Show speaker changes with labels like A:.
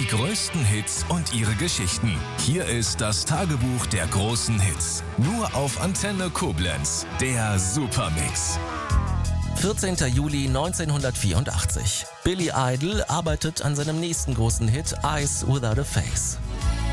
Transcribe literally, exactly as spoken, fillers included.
A: Die größten Hits und ihre Geschichten. Hier ist das Tagebuch der großen Hits. Nur auf Antenne Koblenz. Der Supermix.
B: vierzehnter Juli neunzehnhundertvierundachtzig. Billy Idol arbeitet an seinem nächsten großen Hit Eyes Without a Face.